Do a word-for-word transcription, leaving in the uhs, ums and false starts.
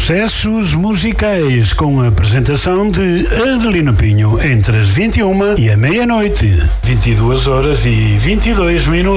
Sucessos musicais com a apresentação de Adelino Pinho entre as vinte e uma e a meia-noite, vinte e duas horas e vinte e dois minutos.